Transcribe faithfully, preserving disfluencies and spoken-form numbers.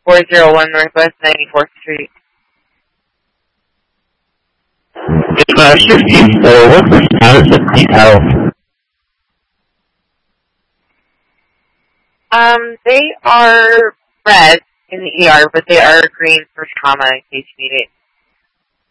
four oh one Northwest ninety-fourth Street. Dispatch fifteen-four, what's the status of the L? Um, they are red in the E R, but they are green for trauma in case you need it.